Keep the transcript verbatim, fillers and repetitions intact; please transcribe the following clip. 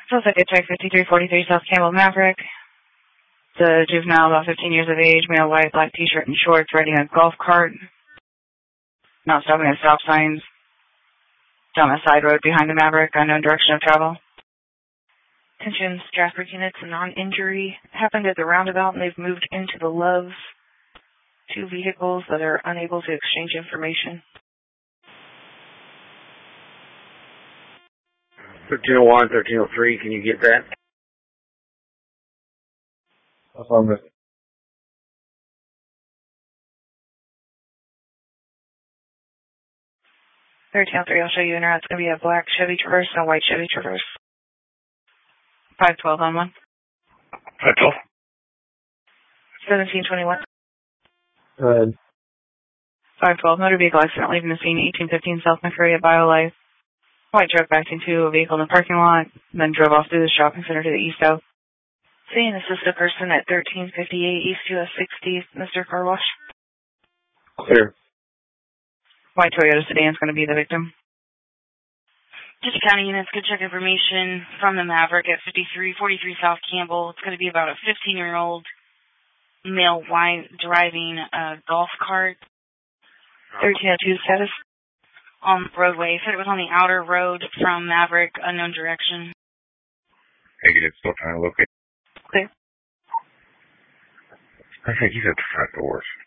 Suspect at check fifty-three forty-three South Campbell Maverick. The juvenile, about fifteen years of age, male, white, black t-shirt and shorts, riding a golf cart. Not stopping at stop signs. Down a side road behind the Maverick, unknown direction of travel. Attention, Strasburg units, non-injury. Happened at the roundabout and they've moved into the Loves. Two vehicles that are unable to exchange information. thirteen oh one, thirteen oh three, can you get that? Affirmative. thirteen oh three, I'll show you in route. It's going to be a black Chevy Traverse and a white Chevy Traverse. five twelve on one. five twelve. seventeen twenty-one. Go ahead. five twelve, motor vehicle accident leaving the scene, eighteen fifteen South McCurry at BioLife. White truck backed into a vehicle in the parking lot, then drove off through the shopping center to the east-south. Seeing assist a person at thirteen fifty-eight East U S sixty, Mister Car Wash. Clear. White Toyota sedan is going to be the victim. District County units could check information from the Maverick at fifty-three forty-three South Campbell. It's going to be about a fifteen-year-old male white driving a golf cart. thirteen oh two status. On the roadway. Said it was on the outer road from Maverick, unknown direction. Negative, still trying to locate. Clear. I think he's at the front doors.